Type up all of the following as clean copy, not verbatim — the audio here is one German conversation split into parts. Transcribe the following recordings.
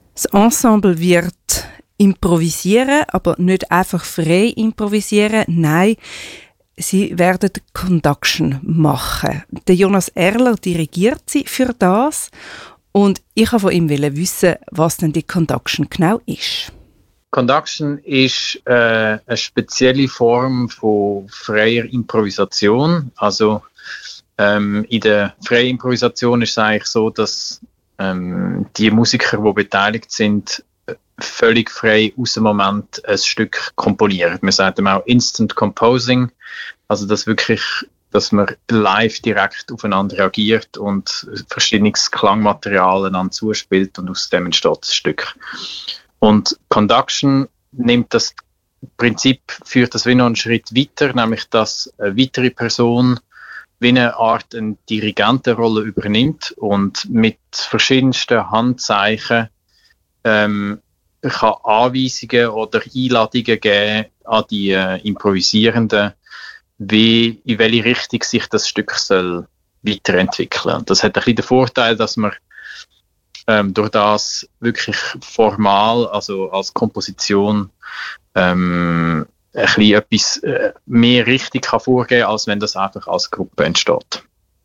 Das Ensemble wird improvisieren, aber nicht einfach frei improvisieren. Nein, sie werden Conduction machen. Der Jonas Erler dirigiert sie für das. Und ich wollte von ihm wissen, was denn die Conduction genau ist. Conduction ist eine spezielle Form von freier Improvisation. Also in der freien Improvisation ist es eigentlich so, dass die Musiker, die beteiligt sind, völlig frei aus dem Moment ein Stück komponieren. Man sagt auch Instant Composing, also dass man live direkt aufeinander reagiert und verschiedenes Klangmaterial einander zuspielt und aus dem entsteht das Stück. Und Conduction nimmt das Prinzip, führt das wie noch einen Schritt weiter, nämlich dass eine weitere Person wie eine Art eine Dirigentenrolle übernimmt und mit verschiedensten Handzeichen kann Anweisungen oder Einladungen geben an die Improvisierenden, wie in welche Richtung sich das Stück soll weiterentwickeln. Das hat ein bisschen den Vorteil, dass man durch das wirklich formal, also als Komposition, ein bisschen etwas mehr richtig kann vorgehen, als wenn das einfach als Gruppe entsteht.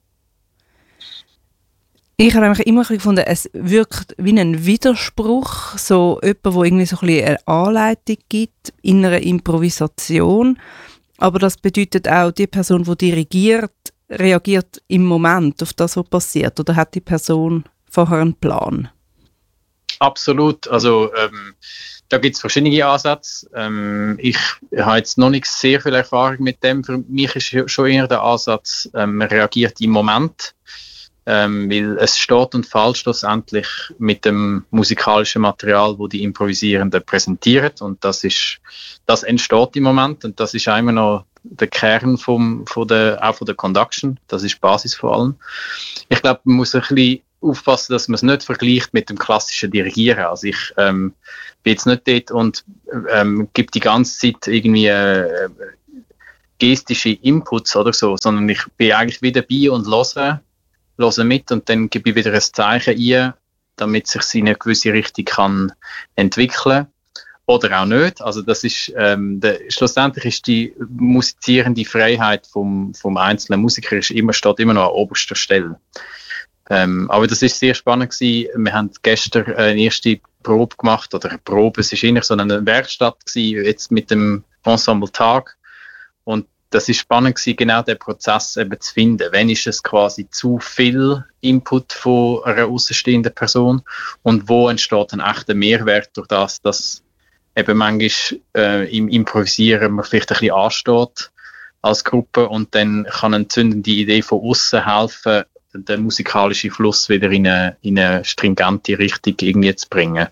Ich habe immer gefunden, es wirkt wie ein Widerspruch, so jemand, wo irgendwie so ein bisschen eine Anleitung gibt in einer Improvisation. Aber das bedeutet auch, die Person, die dirigiert, reagiert im Moment auf das, was passiert. Oder hat die Person vorher einen Plan? Absolut. Also da gibt es verschiedene Ansätze. Ich habe jetzt noch nicht sehr viel Erfahrung mit dem. Für mich ist schon eher der Ansatz, man reagiert im Moment. Weil es steht und fällt schlussendlich mit dem musikalischen Material, wo die Improvisierenden präsentieren, und das entsteht im Moment, und das ist immer noch der Kern auch von der Conduction. Das ist die Basis vor allem. Ich glaube, man muss ein bisschen aufpassen, dass man es nicht vergleicht mit dem klassischen Dirigieren. Also ich bin jetzt nicht dort und gebe die ganze Zeit irgendwie gestische Inputs oder so, sondern ich bin eigentlich wieder dabei und höre mit, und dann gebe ich wieder ein Zeichen ein, damit sich in eine gewisse Richtung kann entwickeln oder auch nicht. Also das ist schlussendlich ist die musizierende Freiheit vom einzelnen Musiker steht immer noch an oberster Stelle. Aber das ist sehr spannend gewesen. Wir haben gestern eine erste Probe gemacht, oder eine Probe, es ist eigentlich so eine Werkstatt gewesen, jetzt mit dem Ensemble Tag, und das ist spannend gewesen, genau den Prozess eben zu finden. Wann ist es quasi zu viel Input von einer außenstehenden Person und wo entsteht ein echter Mehrwert durch das, dass eben manchmal im Improvisieren man vielleicht ein bisschen ansteht als Gruppe, und dann kann eine zündende Idee von außen helfen, den musikalischen Fluss wieder in eine stringente Richtung irgendwie zu bringen.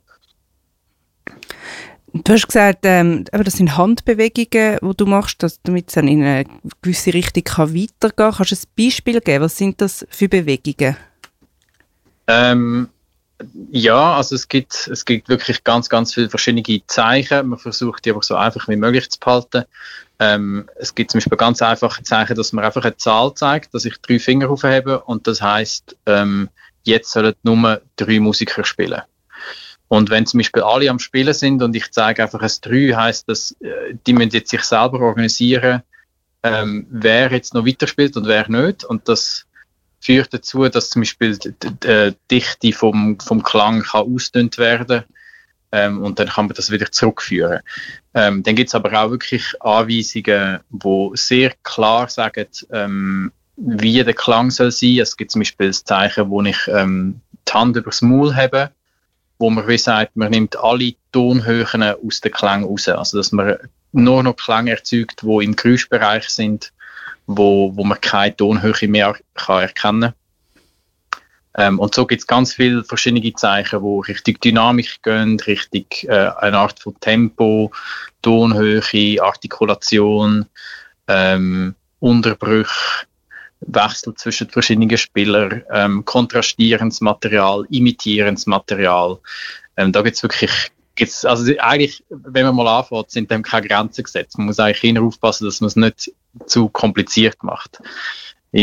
Du hast gesagt, das sind Handbewegungen, die du machst, damit es dann in eine gewisse Richtung weitergehen kann. Kannst du ein Beispiel geben? Was sind das für Bewegungen? Ja, also es gibt wirklich ganz, ganz viele verschiedene Zeichen. Man versucht die aber so einfach wie möglich zu behalten. Es gibt zum Beispiel ganz einfache Zeichen, dass man einfach eine Zahl zeigt, dass ich 3 Finger aufhebe, und das heisst, jetzt sollen nur 3 Musiker spielen. Und wenn zum Beispiel alle am Spielen sind und ich zeige einfach ein 3, heisst das, die müssen jetzt sich selber organisieren, wer jetzt noch weiterspielt und wer nicht. Und das führt dazu, dass zum Beispiel die Dichte vom Klang kann ausgedünnt werden, und dann kann man das wieder zurückführen. Dann gibt es aber auch wirklich Anweisungen, die sehr klar sagen, wie der Klang soll sein. Es gibt zum Beispiel das Zeichen, wo ich die Hand übers Maul habe, wo man wie sagt, man nimmt alle Tonhöhen aus den Klang raus. Also dass man nur noch Klänge erzeugt, die im Geräuschbereich sind, wo man keine Tonhöhe mehr kann erkennen kann. Und so gibt es ganz viele verschiedene Zeichen, die Richtung Dynamik gehen, Richtung eine Art von Tempo, Tonhöhe, Artikulation, Unterbrüche, Wechsel zwischen verschiedenen Spielern, kontrastierendes Material, imitierendes Material. Da also eigentlich, wenn man mal anfängt, sind dem keine Grenzen gesetzt. Man muss eigentlich immer aufpassen, dass man es nicht zu kompliziert macht.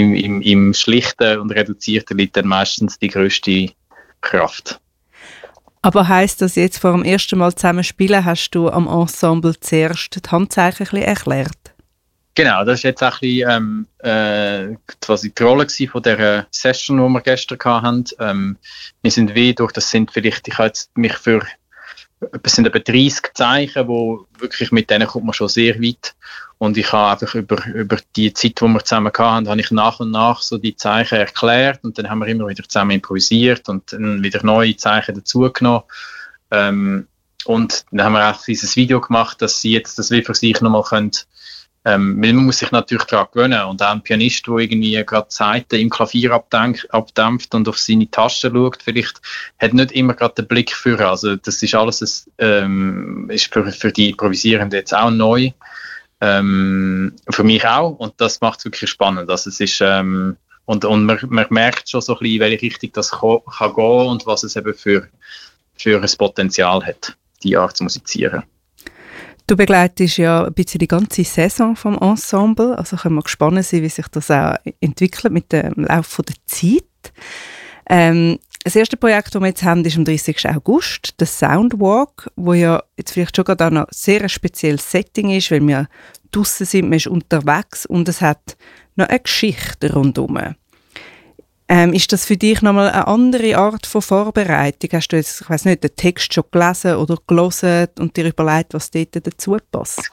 Im Schlichten und Reduzierten liegt dann meistens die grösste Kraft. Aber heisst das jetzt, vor dem ersten Mal zusammen spielen, hast du am Ensemble zuerst die Handzeichen ein bisschen erklärt? Genau, das war jetzt auch ein bisschen, quasi die Rolle von dieser Session, die wir gestern hatten. Wir sind wie durch das sind vielleicht, ich habe jetzt mich für, es sind etwa 30 Zeichen, wo wirklich mit denen kommt man schon sehr weit. Und ich habe einfach über die Zeit, die wir zusammen hatten, habe ich nach und nach so die Zeichen erklärt und dann haben wir immer wieder zusammen improvisiert und dann wieder neue Zeichen dazugenommen. Und dann haben wir auch dieses Video gemacht, dass sie jetzt das wie für sich nochmal können. Weil man muss sich natürlich daran gewöhnen. Und auch ein Pianist, der irgendwie gerade Saiten im Klavier abdämpft und auf seine Tasten schaut, vielleicht hat nicht immer gerade den Blick für. Also das ist alles, ist für die Improvisierenden jetzt auch neu. Für mich auch. Und das macht es wirklich spannend. Also es ist, und man merkt schon so ein bisschen, in welche Richtung das kann gehen und was es eben für ein Potenzial hat, die Art zu musizieren. Du begleitest ja ein bisschen die ganze Saison vom Ensemble, also können wir gespannt sein, wie sich das auch entwickelt mit dem Lauf der Zeit. Das erste Projekt, das wir jetzt haben, ist am 30. August, der Soundwalk, wo ja jetzt vielleicht schon gerade auch noch sehr ein spezielles Setting ist, weil wir draussen sind, man ist unterwegs und es hat noch eine Geschichte rundherum. Ist das für dich nochmal eine andere Art von Vorbereitung? Hast du jetzt, ich weiss nicht, den Text schon gelesen oder gelesen und dir überlegt, was dort dazu passt?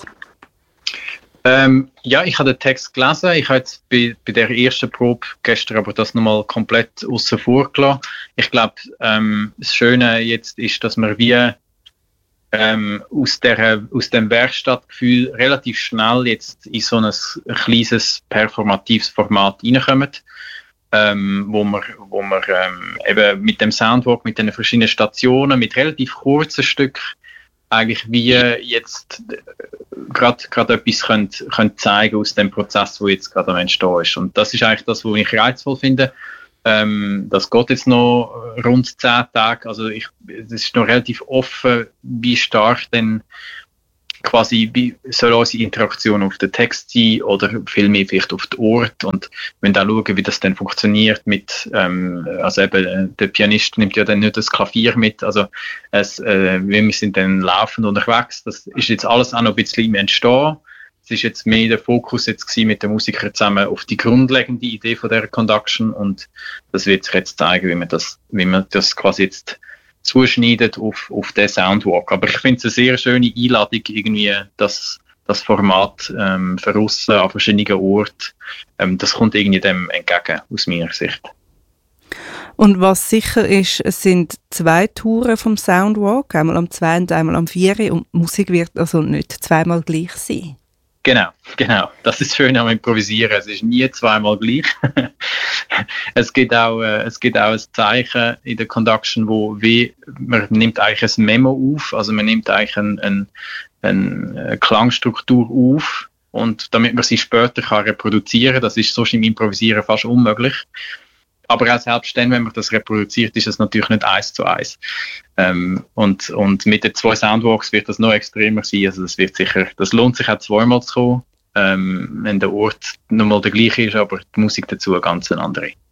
Ja, ich habe den Text gelesen. Ich habe jetzt bei der ersten Probe gestern aber das nochmal komplett aussen vor gelassen. Ich glaube, das Schöne jetzt ist, dass wir wie aus dem Werkstattgefühl relativ schnell jetzt in so ein kleines performatives Format reinkommen. Wo wir eben mit dem Soundwalk, mit den verschiedenen Stationen, mit relativ kurzen Stücken eigentlich wie jetzt gerade etwas können zeigen aus dem Prozess, wo jetzt gerade am Entstehen ist. Und das ist eigentlich das, was ich reizvoll finde. Das geht jetzt noch rund 10 Tage. Also es ist noch relativ offen, wie stark denn quasi, wie soll unsere Interaktion auf den Text sein oder vielmehr vielleicht auf den Ort, und wir müssen auch schauen, wie das dann funktioniert mit, also eben, der Pianist nimmt ja dann nicht das Klavier mit, also wir sind dann laufend unterwegs, das ist jetzt alles auch noch ein bisschen im Entstehen. Es ist jetzt mehr der Fokus jetzt gewesen, mit den Musikern zusammen auf die grundlegende Idee von dieser Conduction, und das wird sich jetzt zeigen, wie man das quasi jetzt zuschneidet auf den Soundwalk. Aber ich finde es eine sehr schöne Einladung, irgendwie das Format für aussen an verschiedenen Orten. Das kommt irgendwie dem entgegen, aus meiner Sicht. Und was sicher ist, es sind 2 Touren vom Soundwalk, einmal am 2 und einmal am 4, und die Musik wird also nicht zweimal gleich sein. Genau. Das ist schön am Improvisieren. Es ist nie zweimal gleich. Es gibt auch ein Zeichen in der Conduction, man nimmt eigentlich ein Memo auf, also man nimmt eigentlich eine Klangstruktur auf, und damit man sie später kann reproduzieren kann. Das ist sonst im Improvisieren fast unmöglich. Aber auch selbst dann, wenn man das reproduziert, ist es natürlich nicht 1:1. Und mit den 2 Soundwalks wird das noch extremer sein. Also das lohnt sich auch zweimal zu kommen, wenn der Ort nochmal der gleiche ist, aber die Musik dazu ganz eine andere.